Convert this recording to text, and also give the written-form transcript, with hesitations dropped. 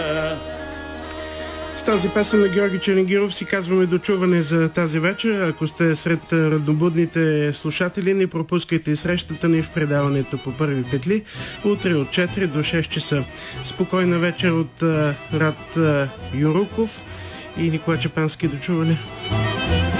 С тази песен на Георги Чернигиров си казваме дочуване за тази вечер. Ако сте сред раднобудните слушатели, не пропускайте срещата ни в предаването по първи петли утре от 4 до 6 часа. Спокойна вечер от Рад Юруков и Николай Чапански. Дочуване.